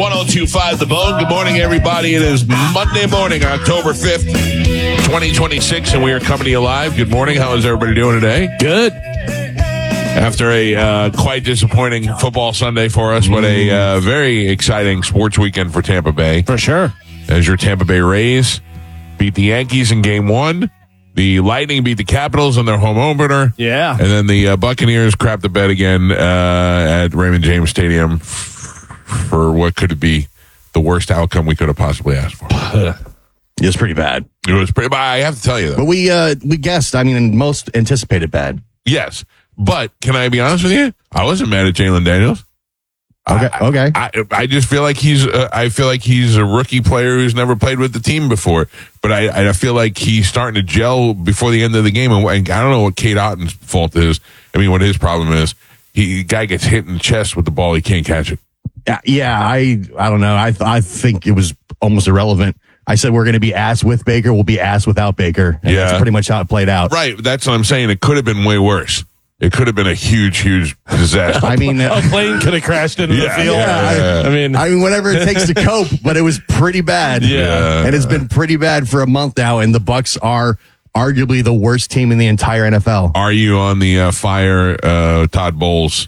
1025 The Bone. Good morning, everybody. It is Monday morning, October 5th, 2026, and we are coming to you live. Good morning. How is everybody doing today? Good. After a quite disappointing football Sunday for us, but a very exciting sports weekend for Tampa Bay. For sure. As your Tampa Bay Rays beat the Yankees in Game 1. The Lightning beat the Capitals in their home opener. Yeah. And then the Buccaneers crapped the bed again at Raymond James Stadium for what could be the worst outcome we could have possibly asked for. It was pretty bad. It was pretty bad. I have to tell you, though. But we guessed, and most anticipated bad. Yes. But can I be honest with you? I wasn't mad at Jalen Daniels. Okay. I just feel like he's a rookie player who's never played with the team before. But I feel like he's starting to gel before the end of the game. And I don't know what Kate Otten's fault is. What his problem is. The guy gets hit in the chest with the ball. He can't catch it. Yeah, I don't know. I think it was almost irrelevant. I said we're going to be ass with Baker. We'll be ass without Baker. And that's pretty much how it played out. Right. That's what I'm saying. It could have been way worse. It could have been a huge, huge disaster. A plane could have crashed into the field. Yeah. I mean, whatever it takes to cope, but it was pretty bad. Yeah. And it's been pretty bad for a month now, and the Bucs are arguably the worst team in the entire NFL. Are you on the fire Todd Bowles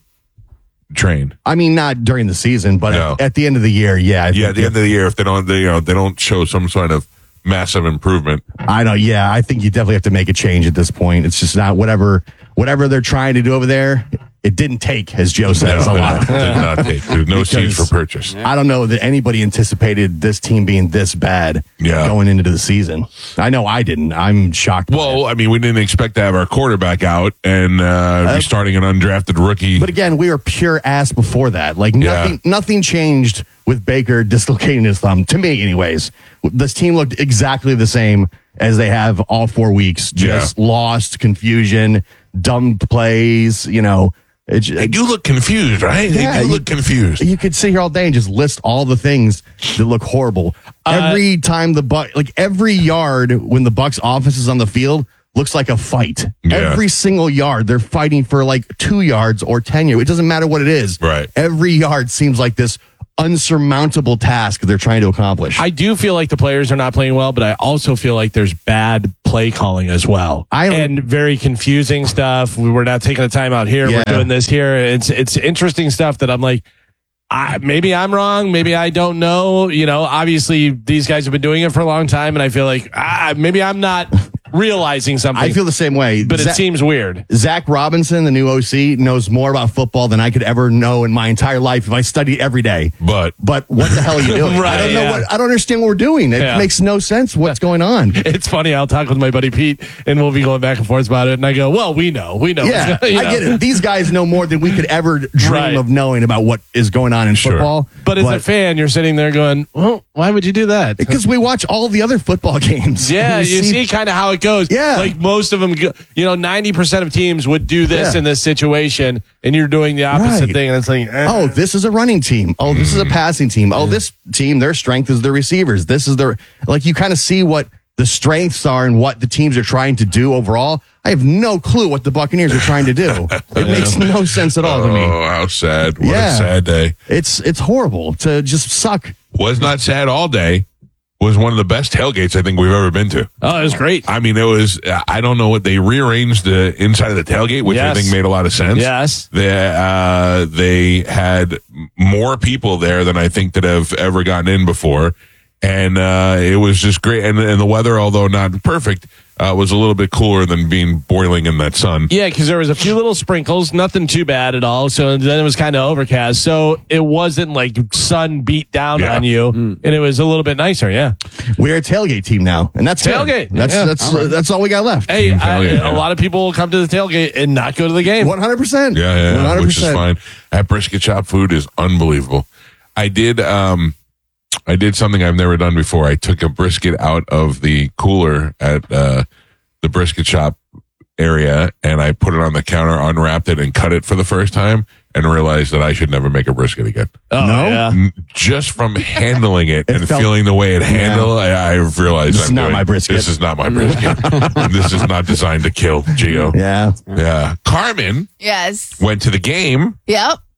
train? Not during the season, but No. at the end of the year, yeah. At the end of the year, if they don't show some sort of massive improvement. I know. Yeah, I think you definitely have to make a change at this point. It's just not whatever they're trying to do over there. It didn't take, as Joe says, a lot. It did not take. There's no seeds for purchase. I don't know that anybody anticipated this team being this bad going into the season. I know I didn't. I'm shocked. Well, we didn't expect to have our quarterback out and be starting an undrafted rookie. But again, we were pure ass before that. Nothing changed with Baker dislocating his thumb, to me anyways. This team looked exactly the same as they have all 4 weeks. Just lost, confusion, dumb plays, They do look confused, right? Yeah, they do look confused. You could sit here all day and just list all the things that look horrible. Every time every yard when the Bucs office is on the field looks like a fight. Yeah. Every single yard, they're fighting for 2 yards or 10 yards. It doesn't matter what it is. Right. Every yard seems like this unsurmountable task they're trying to accomplish. I do feel like the players are not playing well, but I also feel like there's bad play calling as well. And very confusing stuff. We're not taking the time out here. Yeah. We're doing this here. It's interesting stuff that I'm like, maybe I'm wrong. Maybe I don't know. Obviously these guys have been doing it for a long time, and I feel like maybe I'm not realizing something. I feel the same way. But it seems weird. Zach Robinson, the new OC, knows more about football than I could ever know in my entire life if I studied every day. But what the hell are you doing? Right, I don't know I don't understand what we're doing. It makes no sense what's going on. It's funny. I'll talk with my buddy Pete, and we'll be going back and forth about it. And I go, well, we know. Yeah, I get it. These guys know more than we could ever dream of knowing about what is going on in football. But as a fan, you're sitting there going, well, why would you do that? Because we watch all the other football games. Yeah, you see kind of how it goes. Yeah. Most of them, 90% of teams would do this in this situation, and you're doing the opposite thing. And it's like, oh, this is a running team. Oh, this is a passing team. Oh, this team, their strength is the receivers. This is you kind of see what the strengths are and what the teams are trying to do overall. I have no clue what the Buccaneers are trying to do. It makes no sense at all to me. Oh, how sad. What a sad day. It's horrible to just suck. Was not sad all day. Was one of the best tailgates I think we've ever been to. Oh, it was great. It was, I don't know what they rearranged the inside of the tailgate, which I think made a lot of sense. Yes. They had more people there than I think that have ever gotten in before. And it was just great. And the weather, although not perfect, was a little bit cooler than being boiling in that sun. Yeah, because there was a few little sprinkles, nothing too bad at all. So then it was kind of overcast. So it wasn't like sun beat down on you, and it was a little bit nicer. Yeah, we're a tailgate team now, and that's tailgate. Good. That's all we got left. Hey, a lot of people will come to the tailgate and not go to the game. 100%. Yeah, 100%. Which is fine. That brisket shop food is unbelievable. I did something I've never done before. I took a brisket out of the cooler at the brisket shop area, and I put it on the counter, unwrapped it, and cut it for the first time, and realized that I should never make a brisket again. Oh, no? Yeah. Just from handling it and feeling the way it handled, I've realized this is not my brisket. This is not my brisket. This is not designed to kill, Gio. Yeah. Yeah. Carmen Yes. went to the game. Yep.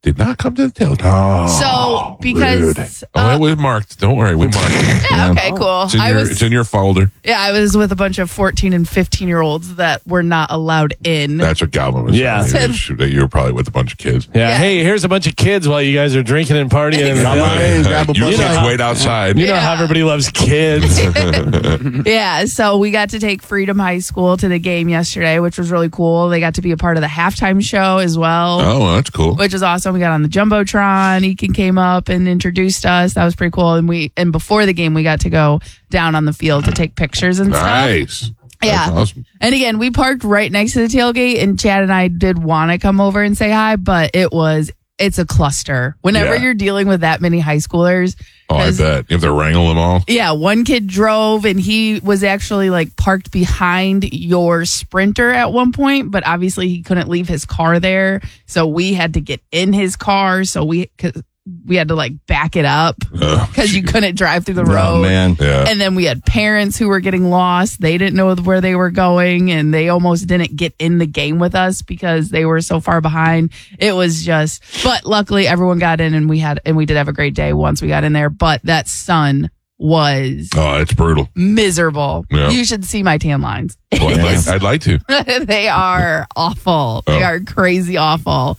did not come to the tailgate. So because It was marked. Don't worry, we marked it. yeah, okay, cool. It's in your folder. Yeah, I was with a bunch of 14 and 15-year-olds that were not allowed in. That's what Galvin was Yeah. saying. You were probably with a bunch of kids. Yeah. Hey, here's a bunch of kids while you guys are drinking and partying. Come on in, grab a You bunch kids of- wait outside. You know how everybody loves kids. Yeah, so we got to take Freedom High School to the game yesterday, which was really cool. They got to be a part of the halftime show as well. Oh, well, that's cool. Which is awesome. We got on the Jumbotron. Eakin came up and introduced us. That was pretty cool. And before the game, we got to go down on the field to take pictures and stuff. Nice. Yeah. That's awesome. And again, we parked right next to the tailgate, and Chad and I did want to come over and say hi, but it's a cluster. Whenever Yeah. you're dealing with that many high schoolers. Oh, I 'cause- bet. You have to wrangle them all. Yeah, one kid drove and he was actually like parked behind your Sprinter at one point, but obviously he couldn't leave his car there. So we had to get in his car. So we had to like back it up because you couldn't drive through the road. Oh, man. Yeah. And then we had parents who were getting lost. They didn't know where they were going and they almost didn't get in the game with us because they were so far behind. It was just, but luckily everyone got in and we did have a great day once we got in there. But that sun was Oh, it's brutal. miserable. Yeah. You should see my tan lines. Well, I'd like to. They are awful. They are crazy awful.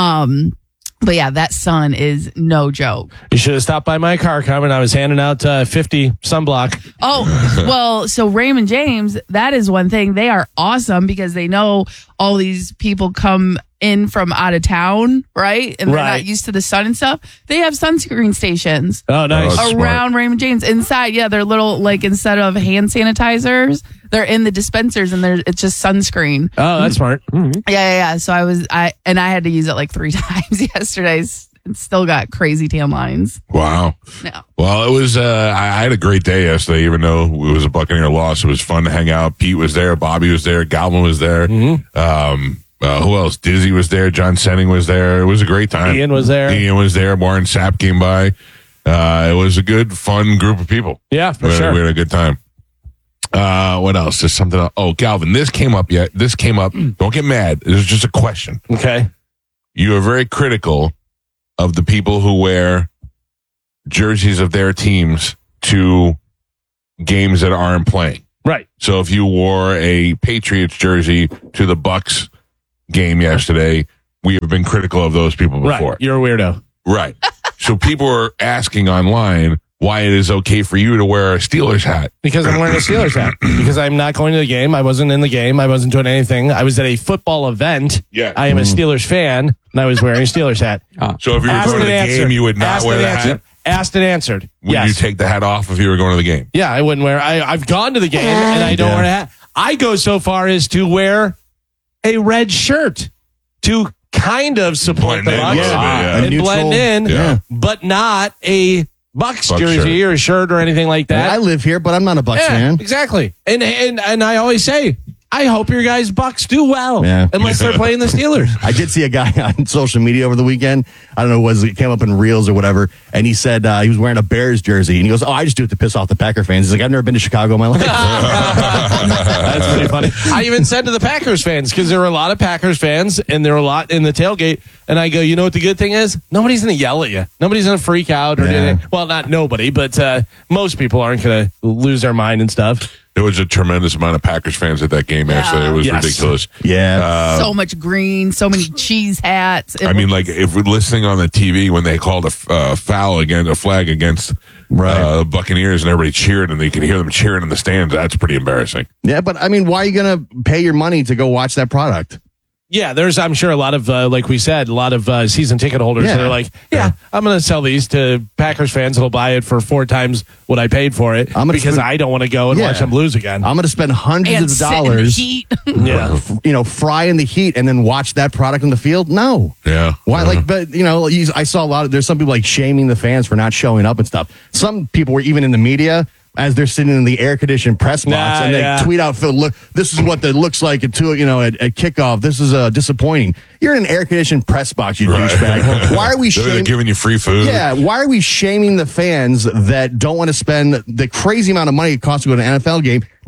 But yeah, that sun is no joke. You should have stopped by my car, Carmen. I was handing out 50 sunblock. Oh, well, so Raymond James, that is one thing. They are awesome because they know all these people come in from out of town, right? And they're Right. not used to the sun and stuff. They have sunscreen stations Oh, nice. Oh, that's around Raymond James. Inside, yeah, they're little, like, instead of hand sanitizers, they're in the dispensers and it's just sunscreen. Oh, that's smart. Yeah. So I had to use it like 3 times yesterday and still got crazy tan lines. Wow. Yeah. Well, it was, I had a great day yesterday, even though it was a Buccaneer loss. It was fun to hang out. Pete was there. Bobby was there. Galvin was there. Who else? Dizzy was there. John Senning was there. It was a great time. Ian was there. Ian was there. Warren Sapp came by. It was a good, fun group of people. Yeah, for We sure. had a good time. What else? There's something else. Oh, Galvin, this came up yet. This came up. Don't get mad. This is just a question. Okay. You are very critical of the people who wear jerseys of their teams to games that aren't playing. Right. So if you wore a Patriots jersey to the Bucks game yesterday, we have been critical of those people before. Right. You're a weirdo. Right. So people are asking online why it is okay for you to wear a Steelers hat. Because I'm wearing a Steelers hat. Because I'm not going to the game. I wasn't in the game. I wasn't doing anything. I was at a football event. Yeah. I am a Steelers fan, and I was wearing a Steelers hat. So if you were Asked going to the and game, answered. you would not Asked wear and the answered. hat? Asked and answered. Would Yes. you take the hat off if you were going to the game? Yeah, I wouldn't wear. I've gone to the game and I don't wear a hat. I go so far as to wear a red shirt to kind of support Blend the in Bucks a little bit, yeah. and Neutral. blend in, Yeah. but not a Bucks Bucks jersey shirt. or a shirt or anything like that. I live here, but I'm not a Bucks Yeah, fan. exactly. And I always say, I hope your guys' Bucks do well, Yeah. unless they're playing the Steelers. I did see a guy on social media over the weekend. I don't know, it came up in Reels or whatever, and he said he was wearing a Bears jersey, and he goes, "Oh, I just do it to piss off the Packer fans." He's like, "I've never been to Chicago in my life." That's pretty funny. I even said to the Packers fans, because there were a lot of Packers fans and there were a lot in the tailgate. And I go, you know what the good thing is? Nobody's going to yell at you. Nobody's going to freak out or Yeah. anything. Well, not nobody, but most people aren't going to lose their mind and stuff. There was a tremendous amount of Packers fans at that game yesterday. It was Yes. ridiculous. Yeah. So much green, so many cheese hats. It I mean, was- like if we're listening on the TV when they called a foul against a flag against the Buccaneers and everybody cheered and they could hear them cheering in the stands, that's pretty embarrassing. Yeah, but I mean, why are you going to pay your money to go watch that product? Yeah, there's, I'm sure, a lot of, like we said, a lot of season ticket holders Yeah. that are like, I'm going to sell these to Packers fans that'll buy it for 4 times what I paid for it I'm gonna because spend- I don't want to go and Yeah. watch them lose again. I'm going to spend and hundreds of sit in the dollars, heat. Yeah. fry in the heat and then watch that product in the field? No. Yeah. Why? Like, but I saw a lot of. There's some people like shaming the fans for not showing up and stuff. Some people were even in the media as they're sitting in the air conditioned press box and they tweet out, "Phil, look, this is what it looks like at kickoff. This is disappointing." You're in an air conditioned press box, you douchebag. Why are we They're shaming? giving you free food. Yeah, why are we shaming the fans that don't want to spend the crazy amount of money it costs to go to an NFL game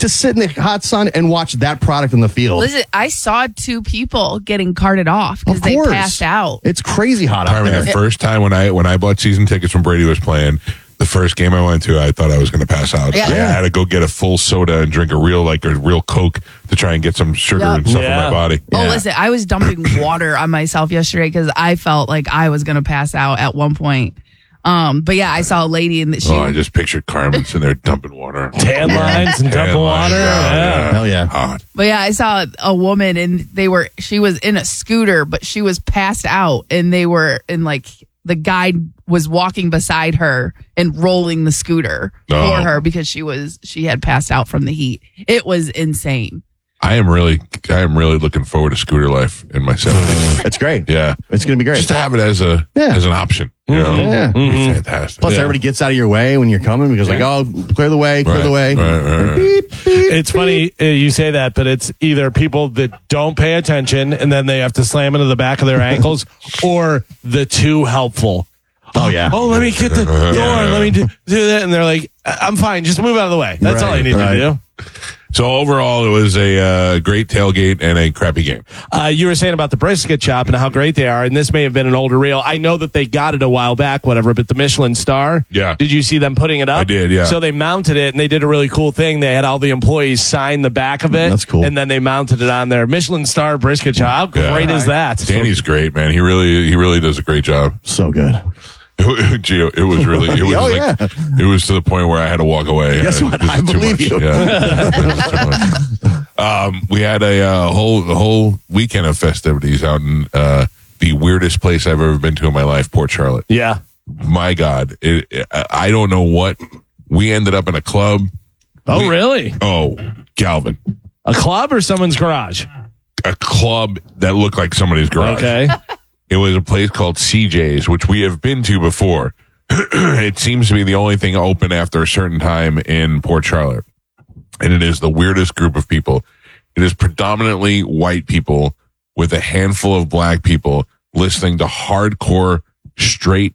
to sit in the hot sun and watch that product in the field. Listen, I saw 2 people getting carted off because Of they course. passed out. It's crazy hot out Carmen, there. the first time when I bought season tickets when Brady was playing, the first game I went to, I thought I was going to pass out. Yeah. I had to go get a full soda and drink a real Coke to try and get some sugar Yep. and stuff in my body. Oh, listen, I was dumping water on myself yesterday because I felt like I was going to pass out at one point. But yeah, I saw a lady in the she. Oh, I just pictured Carmen sitting there dumping water. Tan lines and Tan dumping lines, water. Yeah. Hell yeah. Hot. But yeah, I saw a woman and she was in a scooter, but she was passed out and they were in like the guy was walking beside her and rolling the scooter Oh. for her because she had passed out from the heat. It was insane. I am really looking forward to scooter life in my 70s. It's great. Yeah. It's going to be great. Just to have it as an option. You know? Yeah. Fantastic. Plus, everybody gets out of your way when you're coming because, like, oh, clear the way, clear the way. Right. Beep, beep. It's funny you say that, but it's either people that don't pay attention and then they have to slam into the back of their ankles, or the too helpful. Oh, yeah. Oh, let me get the door. Let me do that. And they're like, I'm fine. Just move out of the way. That's all I need to do. So overall, it was a great tailgate and a crappy game. You were saying about the brisket shop and how great they are, and this may have been an older reel. I know that they got it a while back, whatever, but the Michelin star. Yeah. Did you see them putting it up? I did, yeah. So they mounted it, and they did a really cool thing. They had all the employees sign the back of it. That's cool. And then they mounted it on their Michelin star brisket shop. How great is that? Danny's great, man. He really does a great job. So good. Gio, it was really, it was Oh, like, yeah. it was to the point where I had to walk away. Guess what? This I is too believe much. you. Yeah. We had a whole weekend of festivities out in the weirdest place I've ever been to in my life, Port Charlotte. Yeah. My God, I don't know what. We ended up in a club. Oh, really? Oh, Galvin. A club or someone's garage? A club that looked like somebody's garage. Okay. It was a place called CJ's, which we have been to before. It seems to be the only thing open after a certain time in Port Charlotte. And it is the weirdest group of people. It is predominantly white people with a handful of black people listening to hardcore, straight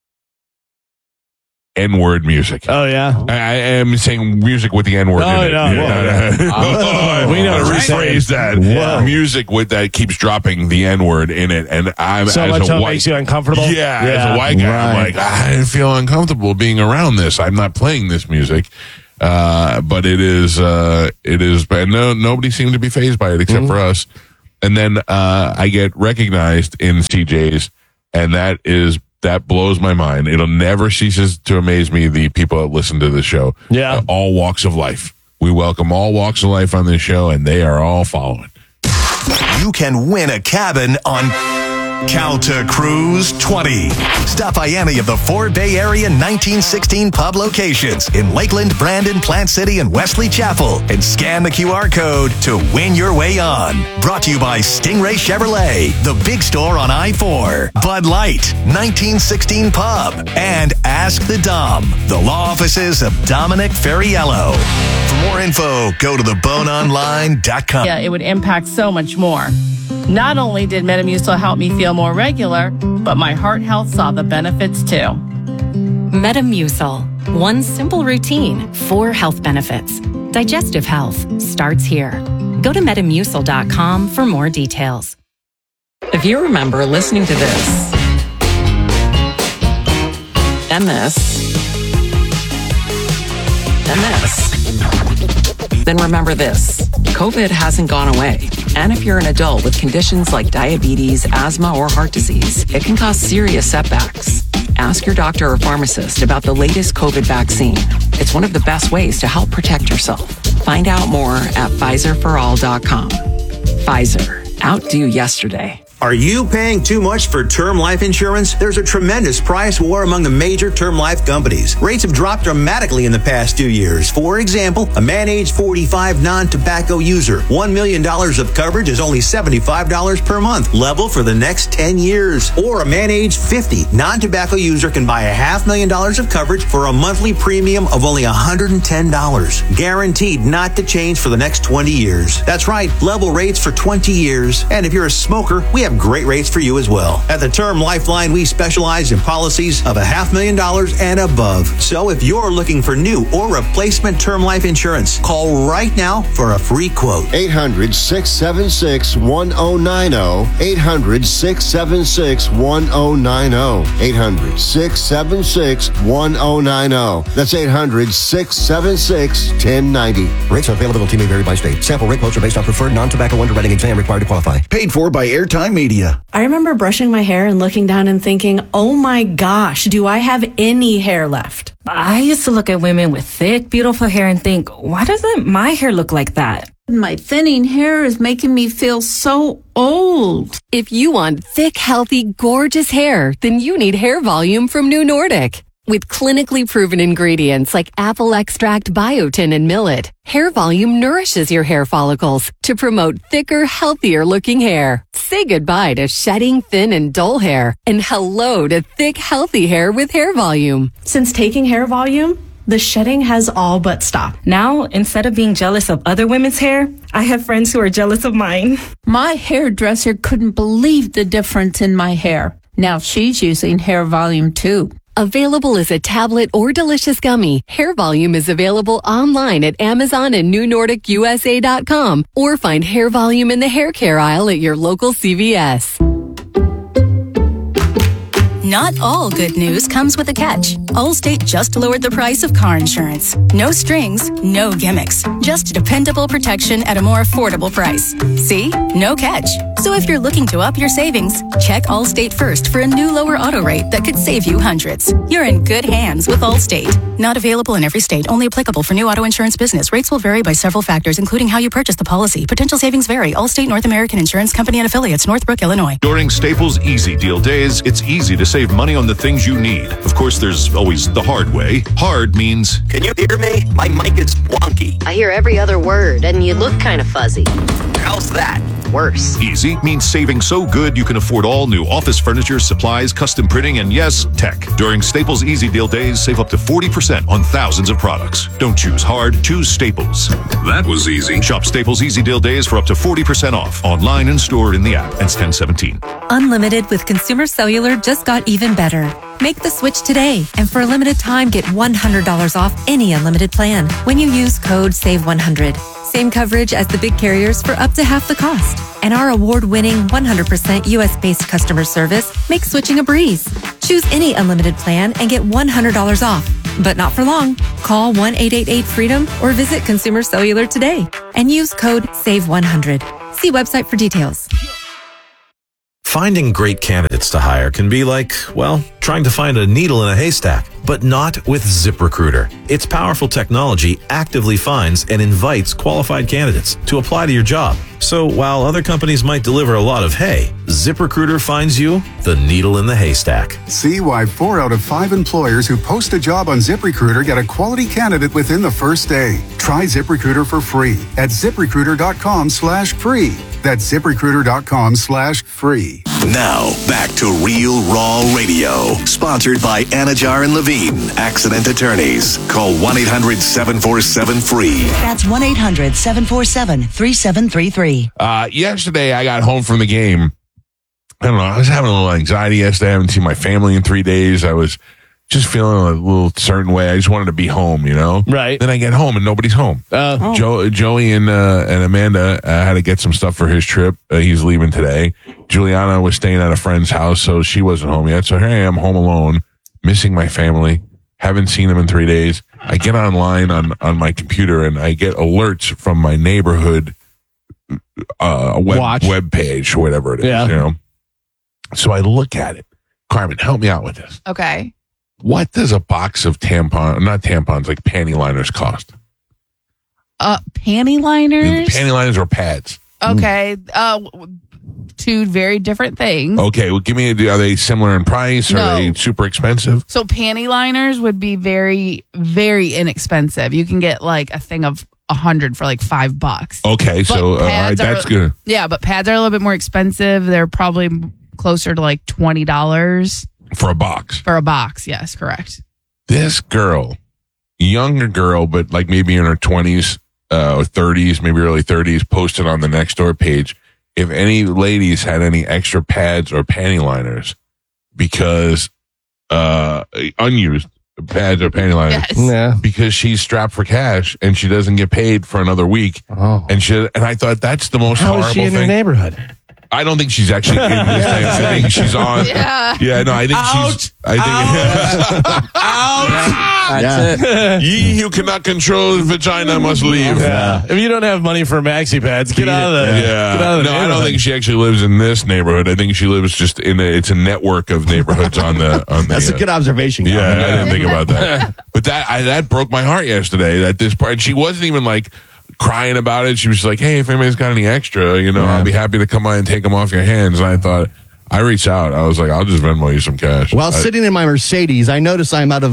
N-word music. Oh, yeah. I am saying music with the N-word Oh, in it. no. We know what you're rephrase that. Whoa. Music with that keeps dropping the N-word in it. And I'm So as much a so it white, makes you uncomfortable? yeah, as a white guy, I'm Right. like, I feel uncomfortable being around this. I'm not playing this music. But it is, and nobody seemed to be fazed by it except for us. And then, I get recognized in CJ's, and that blows my mind. It'll never ceases to amaze me, the people that listen to this show. Yeah. All walks of life. We welcome all walks of life on this show, and they are all following. You can win a cabin on Calta Cruise 20. Stop by any of the 4 Bay Area 1916 pub locations in Lakeland, Brandon, Plant City, and Wesley Chapel and scan the QR code to win your way on. Brought to you by Stingray Chevrolet, the big store on I-4, Bud Light, 1916 Pub, and Ask the Dom, the law offices of Dominic Ferriello. For more info, go to theboneonline.com. Yeah, it would impact so much more. Not only did Metamucil help me feel more regular, but my heart health saw the benefits too. Metamucil. One simple routine, 4 health benefits. Digestive health starts here. Go to Metamucil.com for more details. If you remember listening to this, and this, and this, then remember this. COVID hasn't gone away. And if you're an adult with conditions like diabetes, asthma, or heart disease, it can cause serious setbacks. Ask your doctor or pharmacist about the latest COVID vaccine. It's one of the best ways to help protect yourself. Find out more at PfizerForAll.com. Pfizer. Outdo yesterday. Are you paying too much for term life insurance? There's a tremendous price war among the major term life companies. Rates have dropped dramatically in the past 2 years. For example, a man age 45 non-tobacco user, $1 million of coverage is only $75 per month, level for the next 10 years. Or a man age 50 non-tobacco user can buy $500,000 of coverage for a monthly premium of only $110, guaranteed not to change for the next 20 years. That's right, level rates for 20 years. And if you're a smoker, we have have great rates for you as well. At the Term Lifeline, we specialize in policies of $500,000 and above. So if you're looking for new or replacement term life insurance, call right now for a free quote. 800-676-1090. 800-676-1090. 800-676-1090. That's 800-676-1090. Rates and availability may vary by state. Sample rate quotes are based on preferred non-tobacco underwriting exam required to qualify. Paid for by Airtime Media. I remember brushing my hair and looking down and thinking, oh my gosh, do I have any hair left? I used to look at women with thick, beautiful hair and think, why doesn't my hair look like that? My thinning hair is making me feel so old. If you want thick, healthy, gorgeous hair, then you need Hair Volume from New Nordic. With clinically proven ingredients like apple extract, biotin, and millet, Hair Volume nourishes your hair follicles to promote thicker, healthier looking hair. Say goodbye to shedding, thin, and dull hair, and hello to thick, healthy hair with Hair Volume. Since taking Hair Volume, the shedding has all but stopped. Now, instead of being jealous of other women's hair, I have friends who are jealous of mine. My hairdresser couldn't believe the difference in my hair. Now she's using Hair Volume too. Available as a tablet or delicious gummy, Hair Volume is available online at Amazon and NewNordicUSA.com, or find Hair Volume in the hair care aisle at your local CVS. Not all good news comes with a catch. Allstate just lowered the price of car insurance. No strings, no gimmicks. Just dependable protection at a more affordable price. See? No catch. So if you're looking to up your savings, check Allstate first for a new lower auto rate that could save you hundreds. You're in good hands with Allstate. Not available in every state. Only applicable for new auto insurance business. Rates will vary by several factors, including how you purchase the policy. Potential savings vary. Allstate North American Insurance Company and affiliates, Northbrook, Illinois. During Staples Easy Deal Days, it's easy to save money on the things you need. Of course, there's always the hard way. Hard means... Can you hear me? My mic is wonky. I hear every other word, and you look kind of fuzzy. How's that? Worse. Easy means saving so good you can afford all new office furniture, supplies, custom printing, and yes, tech. During Staples Easy Deal Days, save up to 40% on thousands of products. Don't choose hard, choose Staples. That was easy. Shop Staples Easy Deal Days for up to 40% off. Online and stored in the app. Ends 10/17. Unlimited with Consumer Cellular just got even better. Make the switch today, and for a limited time, get $100 off any unlimited plan when you use code SAVE100. Same coverage as the big carriers for up to half the cost. And our award-winning 100% US-based customer service makes switching a breeze. Choose any unlimited plan and get $100 off. But not for long. Call 1-888-FREEDOM or visit Consumer Cellular today and use code SAVE100. See website for details. Finding great candidates to hire can be like, well, trying to find a needle in a haystack, but not with ZipRecruiter. Its powerful technology actively finds and invites qualified candidates to apply to your job. So while other companies might deliver a lot of hay, ZipRecruiter finds you the needle in the haystack. See why 4 out of 5 employers who post a job on ZipRecruiter get a quality candidate within the first day. Try ZipRecruiter for free at ZipRecruiter.com/free. That's ZipRecruiter.com/free. Now, back to Real Raw Radio. Sponsored by Anajar and Levine, Accident Attorneys. Call 1-800-747-FREE. That's 1-800-747-3733. Yesterday, I got home from the game. I don't know. I was having a little anxiety yesterday. I haven't seen my family in 3 days. I was just feeling a little certain way. I just wanted to be home, you know? Right. Then I get home and nobody's home. Joey and Amanda had to get some stuff for his trip. He's leaving today. Juliana was staying at a friend's house, so she wasn't home yet. So here I am, home alone, missing my family. Haven't seen them in 3 days. I get online on my computer and I get alerts from my neighborhood web page, whatever it is. Yeah. You know? So I look at it. Carmen, help me out with this. Okay. What does a box of like panty liners cost? Panty liners? Panty liners or pads? Okay. Two very different things. Okay. Well, are they similar in price? No. Are they super expensive? So panty liners would be very, very inexpensive. You can get like a thing of 100 for like $5. Okay. So all right, that's good. Yeah, but pads are a little bit more expensive. They're probably closer to like $20. For a box? For a box, yes, correct. This girl, younger girl, but like maybe in her 20s or 30s, maybe early 30s, posted on the Nextdoor page, if any ladies had any extra pads or panty liners, because unused pads or panty liners, because she's strapped for cash and she doesn't get paid for another week. And I thought that's the most horrible How is she in thing. your neighborhood? I don't think she's actually in this thing. I think she's on. Yeah, no, I think she's. That's it. Ye who cannot control his vagina must leave. Yeah. If you don't have money for maxi pads, get out of there. Yeah. No, I don't think she actually lives in this neighborhood. I think she lives just it's a network of neighborhoods on the. That's a good observation. Yeah, I didn't think about that. But that broke my heart yesterday. That this part, and she wasn't even like crying about it. She was like, "Hey, if anybody's got any extra, I'll be happy to come by and take them off your hands." And I thought, I reached out. I was like, "I'll just Venmo you some cash." While sitting in my Mercedes, I noticed I'm out of.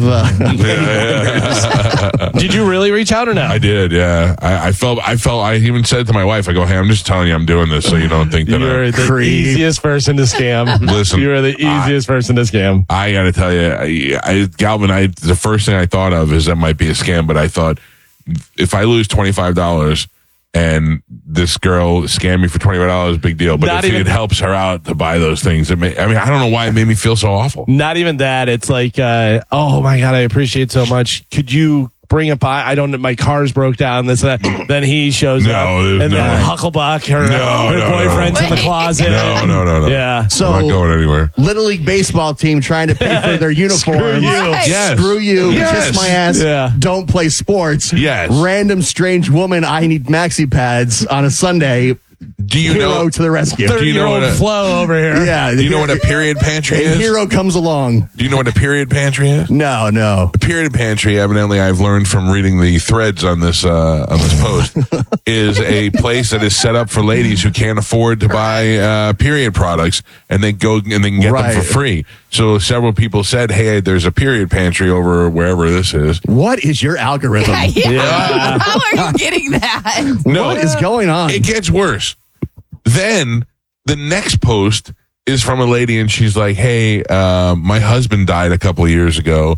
Did you really reach out or not? I did. Yeah, I felt. I even said to my wife, "I go, hey, I'm just telling you, I'm doing this, so you don't think that You're I'm the easiest person to scam. Listen, you're the easiest person to scam. I got to tell you, Galvin, the first thing I thought of is that might be a scam, but I thought if I lose $25 and this girl scammed me for $25, big deal. But if it helps her out to buy those things, I don't know why it made me feel so awful. Not even that. It's like, oh my God, I appreciate so much. Could you bring it by? I don't. My car's broke down. This that. Then he shows up, and then Hucklebuck, her boyfriend's in the closet. No. Yeah. So I'm not going anywhere. Little League baseball team trying to pay for their uniforms. Screw you. Yes. Screw you. Yes. Kiss my ass. Yeah. Don't play sports. Yes. Random strange woman. I need maxi pads on a Sunday. Do you Hero know to the rescue? 30-year-old Flo over here. Yeah. Do you know what a period pantry And is? Hero comes along. Do you know what a period pantry is? No. A period pantry, evidently, I've learned from reading the threads on this post, is a place that is set up for ladies who can't afford to buy period products, and they go and they can get them for free. So several people said, "Hey, there's a period pantry over wherever this is." What is your algorithm? Yeah. How are you getting that? What is going on? It gets worse. Then the next post is from a lady, and she's like, "Hey, my husband died a couple of years ago."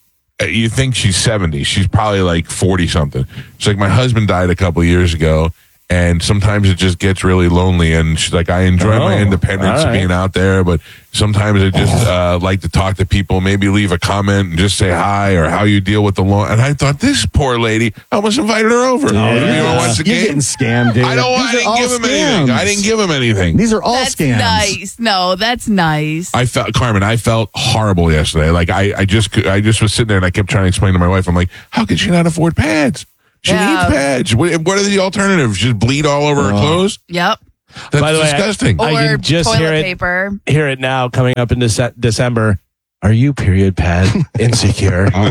You think she's 70. She's probably like 40 something. She's like, "My husband died a couple of years ago, and sometimes it just gets really lonely." And she's like, "I enjoy my independence being out there, but sometimes I just like to talk to people, maybe leave a comment and just say hi or how you deal with the loan." And I thought, this poor lady, I almost invited her over. Once You're getting scammed, dude. I didn't give him anything. I didn't give him anything. These are all scams. Nice. No, that's nice. I felt horrible yesterday. Like I just was sitting there and I kept trying to explain to my wife. I'm like, how could she not afford pads? She needs pads. What are the alternatives? Just bleed all over her clothes? Yep. That's By the way, disgusting. Or I can just toilet paper. Hear it now coming up in December. Are you period pad insecure? Stop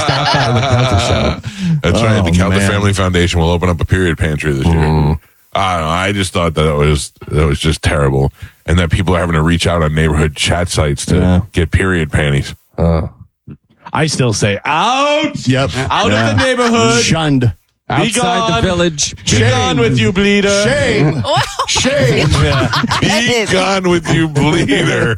by the Calta Show. That's right. The Calta Family Foundation will open up a period pantry this year. I don't know. I just thought that was just terrible, and that people are having to reach out on neighborhood chat sites to get period panties. I still say out. Yep. Out of the neighborhood. Shunned. Be gone. the village. Be gone with you, bleeder. Shame. Shame. Be gone with you, bleeder.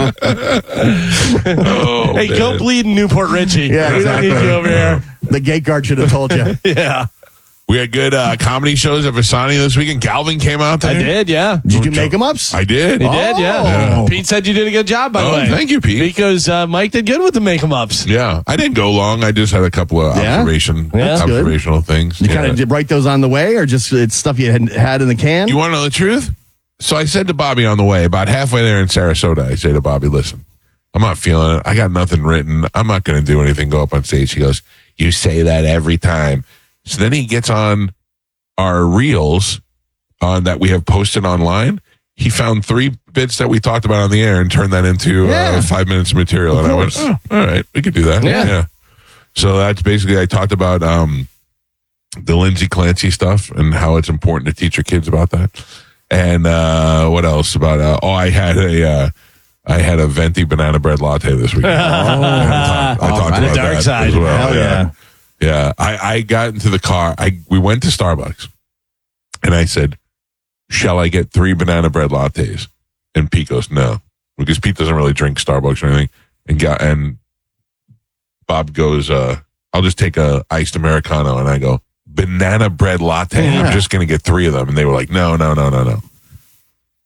Hey, go bleed in Newport Richie. Yeah, We don't need you over here. The gate guard should have told you. Yeah. We had good comedy shows at Visani this weekend. Galvin came out there. I did, yeah. Did you make them ups? I did. He did, yeah. Pete said you did a good job, by the way. Thank you, Pete. Because Mike did good with the make-em-ups. Yeah, I didn't go long. I just had a couple of observational things. You kind of write those on the way, or just it's stuff you had in the can? You want to know the truth? So I said to Bobby on the way, about halfway there in Sarasota, I say to Bobby, listen, I'm not feeling it. I got nothing written. I'm not going to do anything, go up on stage. He goes, you say that every time. So then he gets on our reels that we have posted online. He found 3 bits that we talked about on the air and turned that into 5 minutes of material. And I went, all right, we could do that. Yeah. So that's basically, I talked about the Lindsay Clancy stuff and how it's important to teach your kids about that. And what else about? I had a venti banana bread latte this week. I talked about the dark that side. as well. Hell Yeah. I got into the car. We went to Starbucks, and I said, "Shall I get 3 banana bread lattes?" And Pete goes, "No," because Pete doesn't really drink Starbucks or anything. And Bob goes, "I'll just take a iced Americano." And I go, "Banana bread latte? I'm just going to get 3 of them." And they were like, "No."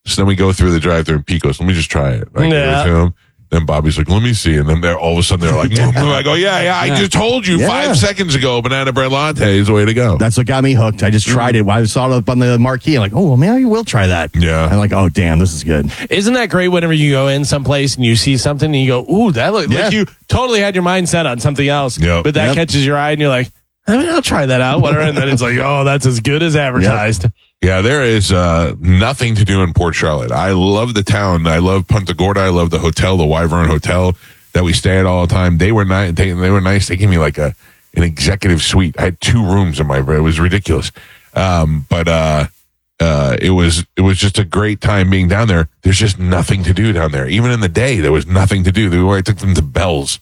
So then we go through the drive-thru and Pete goes, let me just try it. I give it to him. Then Bobby's like, let me see. And then they're all of a sudden they're like, I go, yeah, I just told you 5 seconds ago, banana bread latte is the way to go. That's what got me hooked. I just tried it. I saw it up on the marquee. I'm like, oh, well, maybe I will try that. Yeah. I'm like, oh, damn, this is good. Isn't that great whenever you go in someplace and you see something and you go, ooh, that looks like you totally had your mind set on something else, but that catches your eye and you're like, I mean, I'll try that out. Whatever. And then it's like, oh, that's as good as advertised. Yeah, there is nothing to do in Port Charlotte. I love the town. I love Punta Gorda. I love the hotel, the Wyvern Hotel that we stay at all the time. They were nice. They were nice. They gave me like an executive suite. I had 2 rooms in it was ridiculous. But it was just a great time being down there. There's just nothing to do down there. Even in the day, there was nothing to do. I took them to Bell's.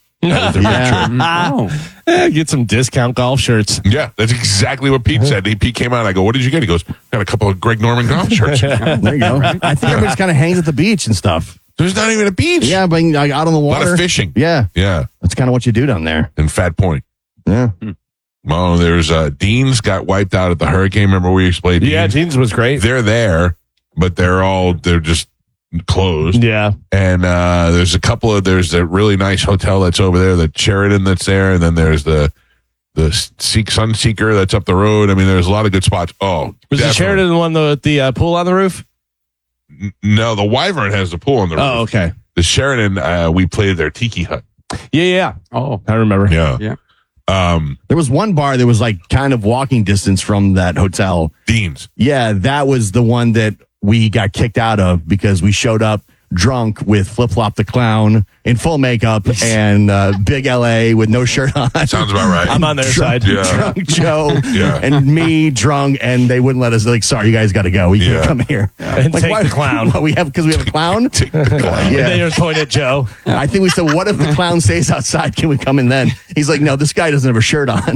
Get some discount golf shirts. Yeah, that's exactly what Pete said. Pete came out. I go, what did you get? He goes, got a couple of Greg Norman golf shirts. There you go. I think everybody just kind of hangs at the beach and stuff. There's not even a beach. Yeah, but like, out on the water. A lot of fishing. Yeah. Yeah. That's kind of what you do down there. In Fat Point. Yeah. Well, there's Dean's got wiped out at the hurricane. Remember we explained Dean's? Yeah, Dean's was great. They're there, but they're just closed. Yeah. And there's a really nice hotel that's over there, the Sheridan that's there, and then there's the Sunseeker that's up the road. I mean, there's a lot of good spots. Oh, was the Sheridan the one with the pool on the roof? No, the Wyvern has the pool on the roof. Oh, okay. The Sheridan, we played their Tiki Hut. Yeah. Oh, I remember. Yeah. There was one bar that was like kind of walking distance from that hotel. Dean's. Yeah, that was the one that we got kicked out of because we showed up drunk with Flip Flop the Clown in full makeup and Big LA with no shirt on. Sounds about right. I'm on their side. Yeah. Drunk Joe and me drunk, and they wouldn't let us. Like, sorry, you guys got to go. We can't come here. And like, take the clown. What, because we have a clown? Take the clown. And they just point at Joe. I think we said, what if the clown stays outside? Can we come in then? He's like, no, this guy doesn't have a shirt on.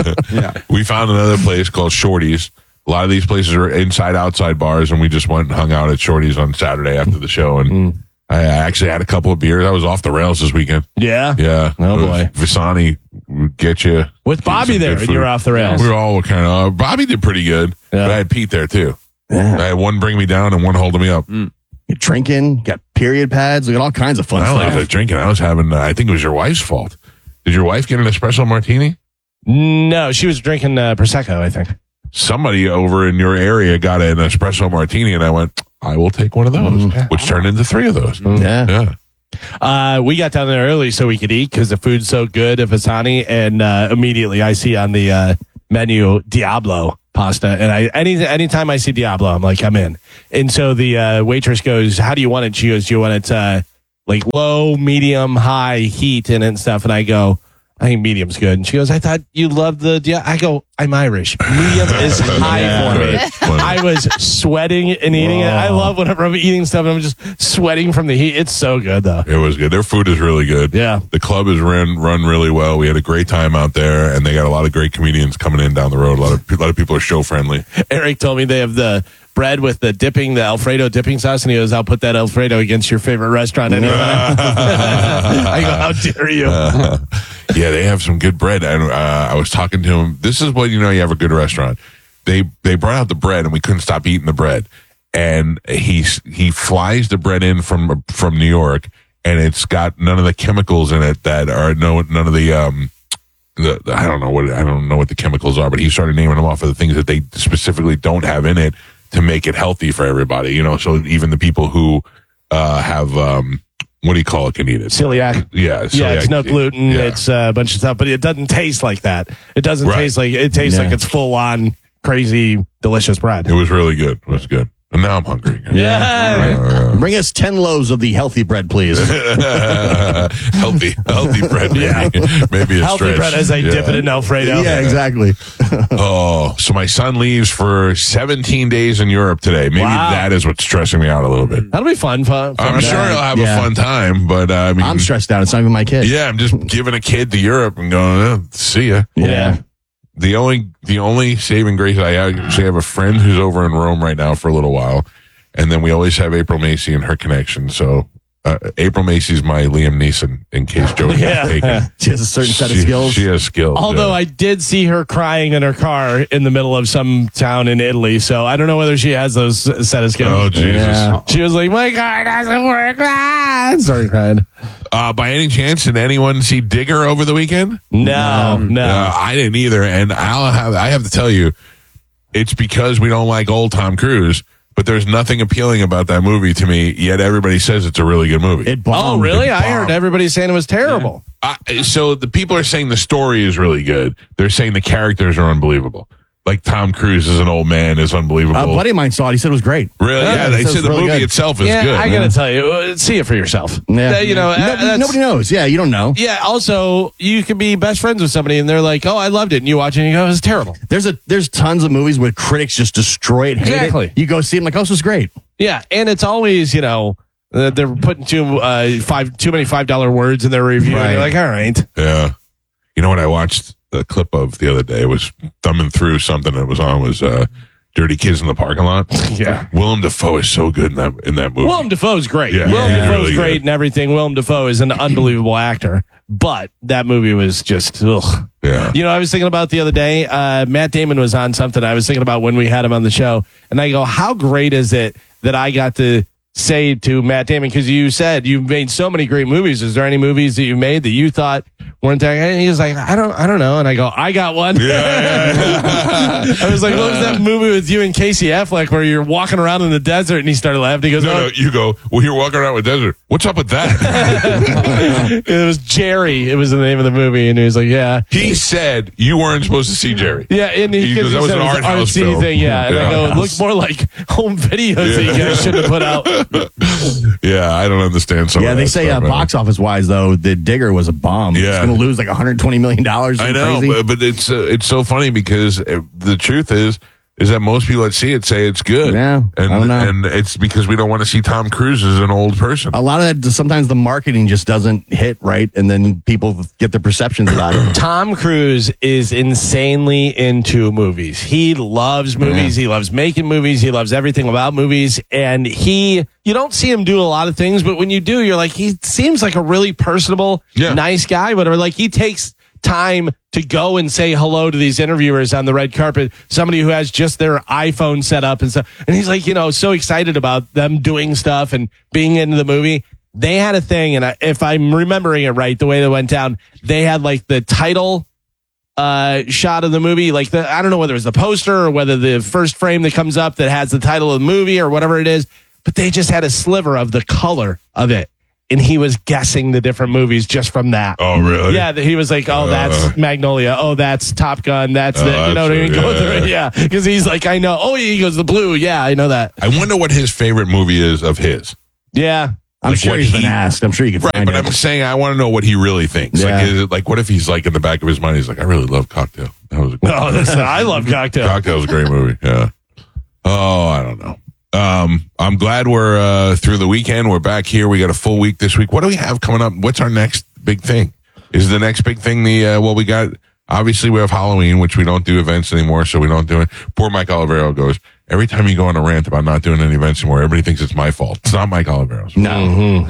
We found another place called Shorty's. A lot of these places are inside-outside bars, and we just went and hung out at Shorty's on Saturday after the show, and I actually had a couple of beers. I was off the rails this weekend. Yeah? Yeah. Oh, boy. Visani would get you. With Bobby there, and you were off the rails. We were all kind of, Bobby did pretty good, but I had Pete there, too. Yeah. I had one bring me down and one holding me up. You're drinking, got period pads, we got all kinds of fun I stuff. don't like the drinking. I was having, I think it was your wife's fault. Did your wife get an espresso martini? No, she was drinking Prosecco, I think. Somebody over in your area got an espresso martini, and I went, I will take one of those, which turned into 3 of those. Yeah. We got down there early so we could eat because the food's so good at Visani, and immediately I see on the menu Diablo pasta, and anytime I see Diablo, I'm like, I'm in. And so the waitress goes, how do you want it? She goes, do you want it like low, medium, high heat in it and stuff? And I go, I think medium's good. And she goes, I thought you loved I go, I'm Irish. Medium is high for me. I was sweating and eating it. I love whenever I'm eating stuff and I'm just sweating from the heat. It's so good, though. It was good. Their food is really good. Yeah. The club is run really well. We had a great time out there, and they got a lot of great comedians coming in down the road. A lot of people are show friendly. Eric told me they have the bread with the Alfredo dipping sauce, and he goes, I'll put that Alfredo against your favorite restaurant anyway. I go, how dare you? Yeah, they have some good bread. And I was talking to him. This is what you have a good restaurant. They brought out the bread, and we couldn't stop eating the bread. And he flies the bread in from New York, and it's got none of the chemicals in it that are none of the I don't know what the chemicals are, but he started naming them off of the things that they specifically don't have in it to make it healthy for everybody. So even the people who have what do you call it? Can eat it. Celiac. Yeah, it's no gluten. Yeah. It's a bunch of stuff, but it doesn't taste like that. It doesn't taste like it tastes like it's full on crazy delicious bread. It was really good. It was good. And now I'm hungry. Yeah. Bring us 10 loaves of the healthy bread, please. healthy bread, maybe. Maybe a healthy stretch. bread as I dip it in Alfredo. Yeah, exactly. So my son leaves for 17 days in Europe today. Maybe that is what's stressing me out a little bit. That'll be fun. I'm sure he'll have a fun time, but I mean, I'm stressed out. It's not even my kid. Yeah, I'm just giving a kid to Europe and going, see ya. Yeah. The only saving grace I actually have a friend who's over in Rome right now for a little while, and then we always have April Macy and her connection. So April Macy's my Liam Neeson, in case Joey got taken. She has a certain set of skills. She has skills. Although I did see her crying in her car in the middle of some town in Italy, so I don't know whether she has those set of skills. Oh, Jesus. Yeah. She was like, my car doesn't work. Started crying. By any chance, did anyone see Digger over the weekend? No. I didn't either, and I have to tell you, it's because we don't like old Tom Cruise. But there's nothing appealing about that movie to me, yet everybody says it's a really good movie. It bombed. Oh, really? I heard everybody saying it was terrible. So the people are saying the story is really good. They're saying the characters are unbelievable. Like Tom Cruise as an old man is unbelievable. A buddy of mine saw it. He said it was great. Really? Yeah, they said the really movie good. itself is Yeah, good. I got to tell you, see it for yourself. Yeah. Nobody knows. Yeah, you don't know. Yeah, also, you can be best friends with somebody and they're like, oh, I loved it. And you watch it and you go, it was terrible. There's tons of movies where critics just destroy it, hate Exactly. it. You go see them like, oh, this was great. Yeah, and it's always, they're putting too many $5 words in their review. Right. And you're like, all right. Yeah. You know what I watched the clip of the other day? I was thumbing through something that was on Dirty Kids in the Parking Lot. Yeah. Willem Dafoe is so good in that movie. Willem Dafoe's great. Yeah, Willem he's Dafoe's really great good. and everything. Willem Dafoe is an unbelievable actor. But that movie was just, ugh. Yeah. I was thinking about the other day, Matt Damon was on something. I was thinking about when we had him on the show. And I go, how great is it that I got to say to Matt Damon, because you said you've made so many great movies. Is there any movies that you made that you thought weren't that? And he was like, I don't know. And I go, I got one. I was like, what was that movie with you and Casey Affleck where you're walking around in the desert? And he started laughing. He goes, No, you go, well, you're walking around with desert. What's up with that? It was Jerry. It was the name of the movie. And he was like, yeah. He said you weren't supposed to see Jerry. Yeah, and he goes, that was an art house artsy film. thing. Yeah, and I go, it looks more like home videos that you guys should have put out. Yeah, I don't understand some Yeah, of they that say stuff, man. box office wise, though, the Digger was a bomb. Yeah. It's going to lose like $120 million. I know, Crazy. but it's so funny because the truth is that most people that see it say it's good. Yeah, and I don't know. and it's because we don't want to see Tom Cruise as an old person. A lot of that, sometimes the marketing just doesn't hit right, and then people get their perceptions about it. Tom Cruise is insanely into movies. He loves movies. He loves making movies. He loves everything about movies. And you don't see him do a lot of things, but when you do, you're like, he seems like a really personable, nice guy, whatever. Like he takes time to go and say hello to these interviewers on the red carpet, somebody who has just their iPhone set up and stuff. And he's like, so excited about them doing stuff and being into the movie. They had a thing, and if I'm remembering it right, the way that went down, they had like the title shot of the movie, like I don't know whether it was the poster or whether the first frame that comes up that has the title of the movie or whatever it is, but they just had a sliver of the color of it. And he was guessing the different movies just from that. Oh, really? Yeah, he was like, oh, that's Magnolia. Oh, that's Top Gun. That's you know what I mean? Go through it. Yeah, because he's like, I know. Oh, he goes, the blue. Yeah, I know that. I wonder what his favorite movie is of his. Yeah. I'm sure he's been asked. I'm sure you can right, find but it. I'm saying I want to know what he really thinks. Yeah. Like, is it like, what if he's like in the back of his mind, he's like, I really love Cocktail. That was a great movie. I love Cocktail. Cocktail's a great movie. Yeah. Oh, I don't know. I'm glad we're through the weekend. We're back here. We got a full week this week. What do we have coming up? What's our next big thing? Is the next big thing we got? Obviously, we have Halloween, which we don't do events anymore, so we don't do it. Poor Mike Olivero goes, every time you go on a rant about not doing any events anymore, everybody thinks it's my fault. It's not Mike Olivero's. No.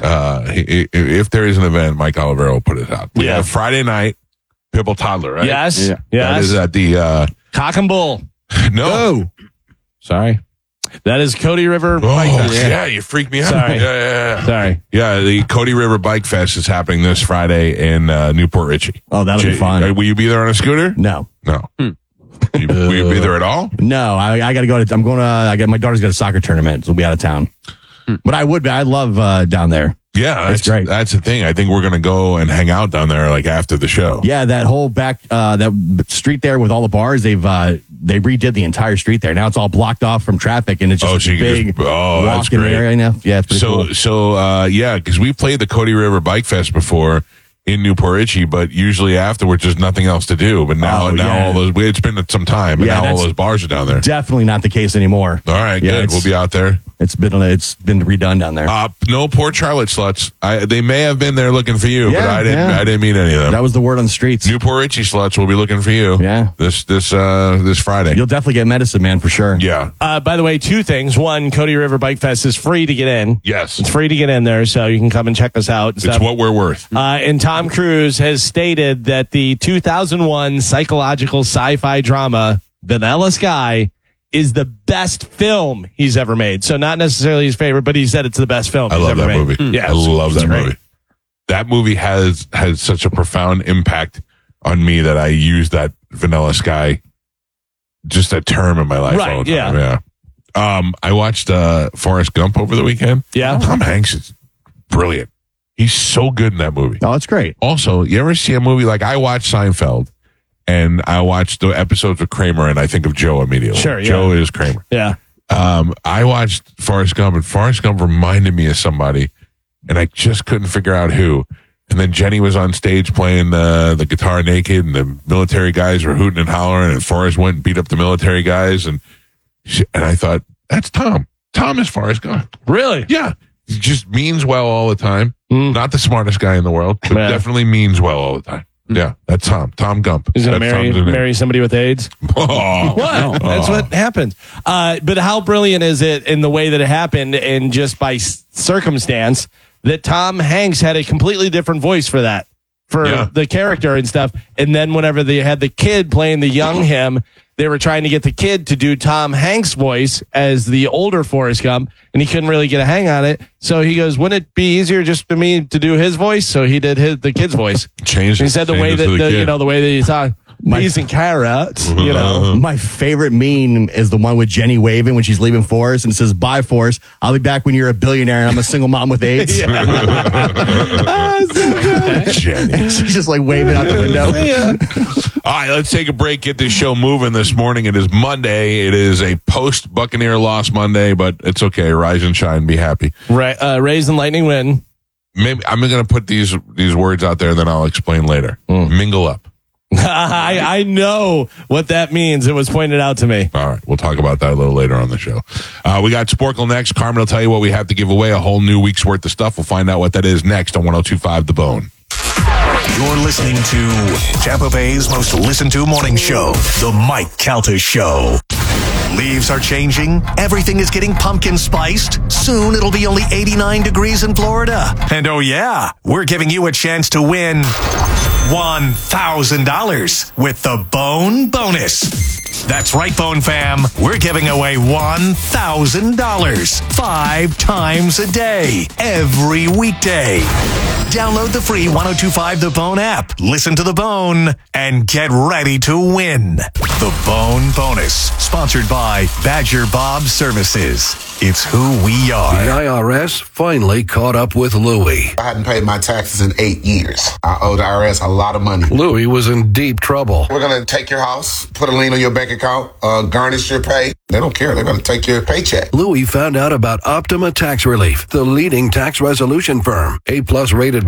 If there is an event, Mike Olivero will put it out. We Yeah. have Friday night, Pibble Toddler, right? Yes. Yeah. That Yes. is at the Cock and Bull. no. Sorry. That is Cody River Oh, Bike Fest. yeah, you freaked me out. Sorry. Yeah. Sorry. Yeah, the Cody River Bike Fest is happening this Friday in Newport Richie. Oh, that'll be fun. Will you be there on a scooter? No. No. Will you be there at all? No, I got to go to, my daughter's got a soccer tournament, so we'll be out of town. But I love down there. Yeah, That's great. That's the thing. I think we're going to go and hang out down there like after the show. Yeah, that whole back, that street there with all the bars, they redid the entire street there. Now it's all blocked off from traffic, and it's just so a you can big just- oh, that's walking great. area now. Yeah, it's pretty cool. So yeah, because we played the Cody River Bike Fest before, in Newport Richie, but usually afterwards there's nothing else to do. But now all those, it's been some time, but now all those bars are down there. Definitely not the case anymore. All right, good. We'll be out there. It's been redone down there. No Port Charlotte sluts. They may have been there looking for you, but I didn't meet any of them. That was the word on the streets. Newport Richie sluts will be looking for you. Yeah. This Friday. You'll definitely get medicine, man, for sure. Yeah. By the way, 2 things. One, Cody River Bike Fest is free to get in. Yes. It's free to get in there, so you can come and check us out. It's what we're worth. And Tom Cruise has stated that the 2001 psychological sci-fi drama Vanilla Sky is the best film he's ever made. So not necessarily his favorite, but he said it's the best film he's ever made. Movie. Yeah, I love that movie. That movie has such a profound impact on me that I use that Vanilla Sky, just a term in my life all the time. Yeah. I watched Forrest Gump over the weekend. Yeah. Tom Hanks is brilliant. He's so good in that movie. Oh, it's great. Also, you ever see a movie like I watched Seinfeld, and I watched the episodes with Kramer, and I think of Joe immediately. Sure, yeah. Joe is Kramer. Yeah. I watched Forrest Gump, and Forrest Gump reminded me of somebody, and I just couldn't figure out who. And then Jenny was on stage playing the guitar naked, and the military guys were hooting and hollering, and Forrest went and beat up the military guys, and I thought, that's Tom. Tom is Forrest Gump. Really? Yeah. He just means well all the time. Not the smartest guy in the world, but definitely means well all the time. Yeah, that's Tom. Tom Gump. He's going to marry somebody with AIDS. Oh, what? That's what happened. But how brilliant is it in the way that it happened, and just by circumstance, that Tom Hanks had a completely different voice for that, for the character and stuff. And then whenever they had the kid playing the young him, they were trying to get the kid to do Tom Hanks' voice as the older Forrest Gump, and he couldn't really get a hang on it. So he goes, wouldn't it be easier just for me to do his voice? So he did the kid's voice. Changed. He said the way that the way that he talked. Peas and carrots, you know. My favorite meme is the one with Jenny waving when she's leaving Forrest, and it says, "Bye, Forrest. I'll be back when you're a billionaire and I'm a single mom with AIDS." So good. Jenny. She's just like waving out the window. All right, let's take a break, get this show moving this morning. It is Monday. It is a post-Buccaneer loss Monday, but it's okay. Rise and shine. Be happy. Right, Rays and Lightning win. Maybe I'm going to put these words out there, and then I'll explain later. Mingle up. I know what that means. It was pointed out to me. All right. We'll talk about that a little later on the show. We got Sporkle next. Carmen will tell you what we have to give away, a whole new week's worth of stuff. We'll find out what that is next on 102.5 The Bone. You're listening to Tampa Bay's most listened to morning show, The Mike Calta Show. Leaves are changing. Everything is getting pumpkin spiced. Soon it'll be only 89 degrees in Florida. And oh yeah, we're giving you a chance to win $1,000 with the Bone Bonus. That's right, Bone Fam. We're giving away $1,000 5 times a day, every weekday. Download the free 102.5 The Bone app, listen to The Bone, and get ready to win. The Bone Bonus, sponsored by Badger Bob Services. It's who we are. The IRS finally caught up with Louie. I hadn't paid my taxes in 8 years. I owed the IRS a lot of money. Louie was in deep trouble. We're going to take your house, put a lien on your bank account, garnish your pay. They don't care. They're going to take your paycheck. Louie found out about Optima Tax Relief, the leading tax resolution firm. A+ rated